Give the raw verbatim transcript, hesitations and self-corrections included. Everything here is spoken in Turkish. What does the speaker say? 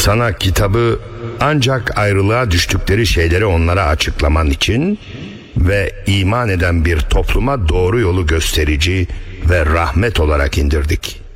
Sana kitabı ancak ayrılığa düştükleri şeyleri onlara açıklaman için ve iman eden bir topluma doğru yolu gösterici ve rahmet olarak indirdik.